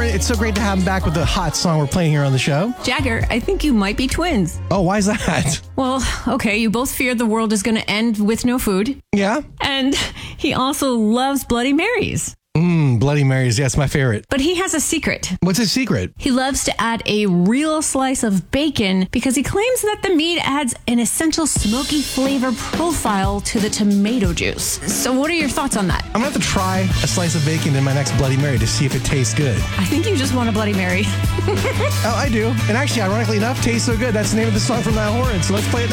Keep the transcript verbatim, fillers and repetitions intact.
Lauren. It's so great to have him back with the hot song we're playing here on the show. Jagger, I think you might be twins. Oh, why is that? Well, okay, you both fear the world is going to end with no food. Yeah? And he also loves Bloody Marys. Mmm, Bloody Marys. Yeah, it's my favorite. But he has a secret. What's his secret? He loves to add a real slice of bacon because he claims that the meat adds an essential smoky flavor profile to the tomato juice. So what are your thoughts on that? I'm going to have to try a slice of bacon in my next Bloody Mary to see if it tastes good. I think you just want a Bloody Mary. Oh, I do. And actually, ironically enough, tastes so good. That's the name of the song from Niall Horan. So let's play it now.